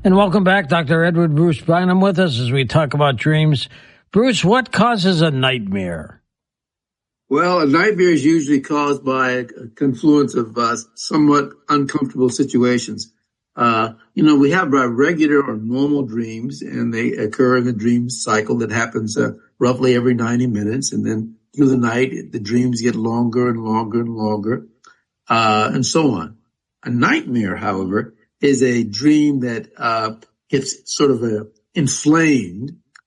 And welcome back, Dr. Edward Bruce Bynum with us as we talk about dreams. Bruce, what causes a nightmare? Well, a nightmare is usually caused by a confluence of somewhat uncomfortable situations. We have our regular or normal dreams, and they occur in the dream cycle that happens roughly every 90 minutes. And then through the night, the dreams get longer and longer and longer, and so on. A nightmare, however, is a dream that gets sort of inflamed